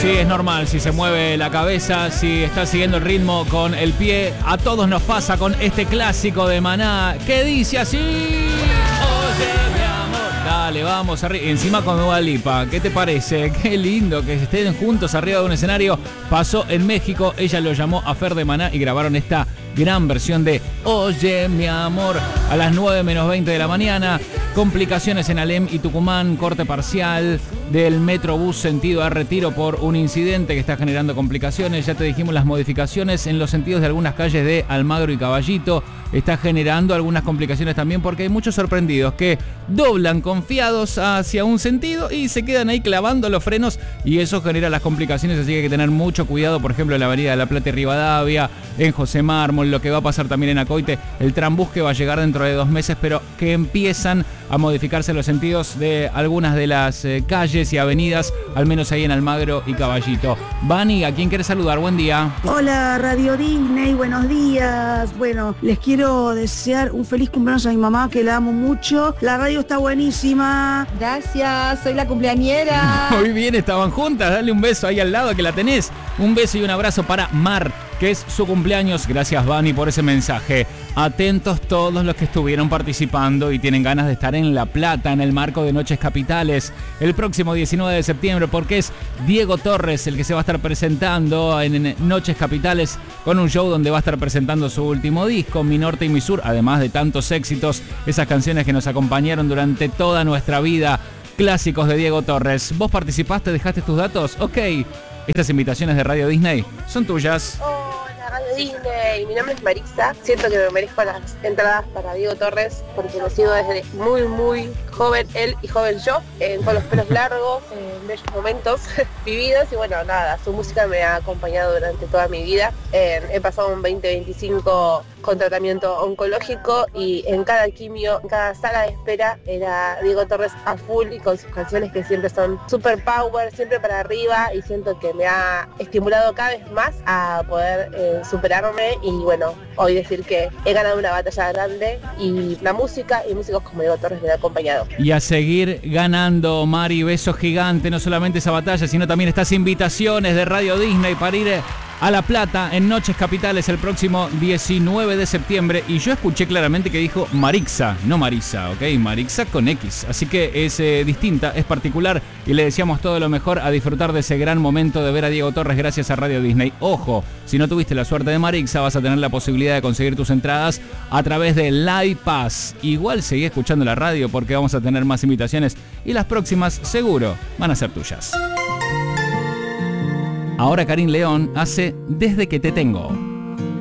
Sí, es normal, si se mueve la cabeza, si está siguiendo el ritmo con el pie, a todos nos pasa con este clásico de Maná, que dice así: oye, mi amor, dale, vamos arriba. Encima con Dua Lipa, ¿qué te parece? Qué lindo que estén juntos arriba de un escenario. Pasó en México, ella lo llamó a Fer de Maná y grabaron esta gran versión de Oye, mi amor, a las 9:20 de la mañana. Complicaciones en Alem y Tucumán, corte parcial del Metrobús sentido a Retiro por un incidente que está generando complicaciones. Ya te dijimos las modificaciones en los sentidos de algunas calles de Almagro y Caballito. Está generando algunas complicaciones también porque hay muchos sorprendidos que doblan confiados hacia un sentido y se quedan ahí clavando los frenos y eso genera las complicaciones, así que hay que tener mucho cuidado, por ejemplo en la avenida de La Plata y Rivadavia, en José Mármol, lo que va a pasar también en Acoite, el Trambús que va a llegar dentro de 2 meses, pero que empiezan a modificarse los sentidos de algunas de las calles y avenidas, al menos ahí en Almagro y Caballito. Vani, ¿a quién quieres saludar? Buen día. Hola Radio Disney, buenos días. Bueno, les quiero desear un feliz cumpleaños a mi mamá, que la amo mucho. La radio está buenísima. Gracias, soy la cumpleañera. Muy bien, estaban juntas, dale un beso ahí al lado que la tenés. Un beso y un abrazo para Mar, que es su cumpleaños. Gracias, Vani, por ese mensaje. Atentos todos los que estuvieron participando y tienen ganas de estar en La Plata en el marco de Noches Capitales el próximo 19 de septiembre, porque es Diego Torres el que se va a estar presentando en Noches Capitales con un show donde va a estar presentando su último disco, Mi Norte y Mi Sur, además de tantos éxitos, esas canciones que nos acompañaron durante toda nuestra vida, clásicos de Diego Torres. ¿Vos participaste? ¿Dejaste tus datos? Ok. Estas invitaciones de Radio Disney son tuyas. Hola Radio Disney, mi nombre es Marisa. Siento que me merezco las entradas para Diego Torres porque lo sigo desde muy joven él y joven yo, con los pelos largos, en bellos momentos vividos y bueno, nada, su música me ha acompañado durante toda mi vida. He pasado un 2025 con tratamiento oncológico y en cada quimio, en cada sala de espera era Diego Torres a full y con sus canciones que siempre son super power, siempre para arriba y siento que me ha estimulado cada vez más a poder superarme y bueno, hoy decir que he ganado una batalla grande y la música y músicos como Diego Torres me han acompañado. Y a seguir ganando, Mari, beso gigante, no solamente esa batalla, sino también estas invitaciones de Radio Disney para ir a La Plata en Noches Capitales el próximo 19 de septiembre. Y yo escuché claramente que dijo Marixa, no Marisa, ¿ok? Marixa con X. Así que es distinta, es particular y le deseamos todo lo mejor, a disfrutar de ese gran momento de ver a Diego Torres gracias a Radio Disney. Ojo, si no tuviste la suerte de Marixa, vas a tener la posibilidad de conseguir tus entradas a través de Live Pass. Igual seguí escuchando la radio porque vamos a tener más invitaciones y las próximas seguro van a ser tuyas. Ahora Karin León hace Desde que te tengo.